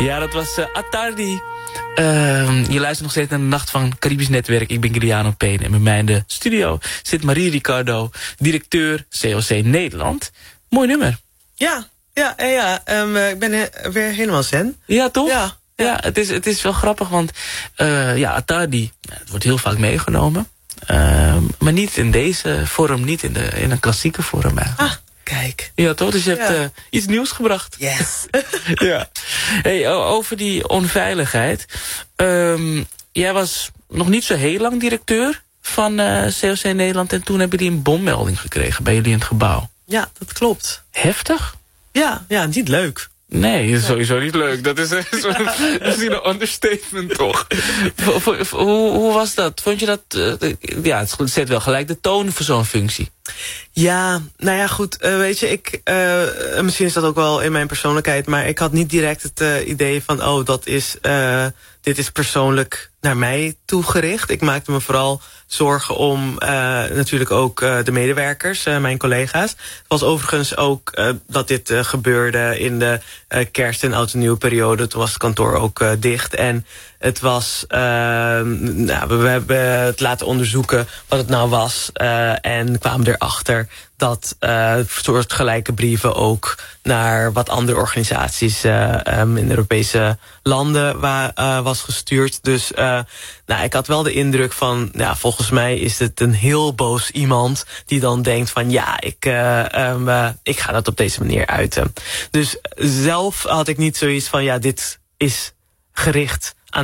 Ja, dat was Attardi. Je luistert nog steeds naar de Nacht van Caribisch Netwerk. Ik ben Giuliano Payne en bij mij in de studio zit Marie Ricardo, directeur COC Nederland. Mooi nummer. Ja. Ik ben weer helemaal zen. Ja, toch? Ja. Het is wel grappig, want Attardi, het wordt heel vaak meegenomen. Maar niet in deze vorm, niet in een klassieke vorm eigenlijk. Ah, kijk. Ja, toch? Dus je hebt iets nieuws gebracht. Yes. Ja. Hey, over die onveiligheid. Jij was nog niet zo heel lang directeur van COC Nederland. En toen hebben jullie een bommelding gekregen bij jullie in het gebouw. Ja, dat klopt. Heftig? Ja, niet leuk. Nee, dat is sowieso niet leuk. Dat is misschien een understatement, toch? Hoe was dat? Vond je dat... het zet wel gelijk de toon voor zo'n functie. Ja, nou ja, goed. Weet je, misschien is dat ook wel in mijn persoonlijkheid, maar ik had niet direct het idee van, dit is persoonlijk naar mij toegericht. Ik maakte me vooral zorgen om natuurlijk ook de medewerkers, mijn collega's. Het was overigens ook dat dit gebeurde in de kerst- en oud en nieuwe periode. Toen was het kantoor ook dicht. En het was, we hebben het laten onderzoeken wat het nou was. En kwamen erachter dat soortgelijke brieven ook naar wat andere organisaties in Europese landen was gestuurd. Dus ik had wel de indruk van, volgens mij is het een heel boos iemand die dan denkt van ik ga dat op deze manier uiten. Dus zelf had ik niet zoiets van dit is gericht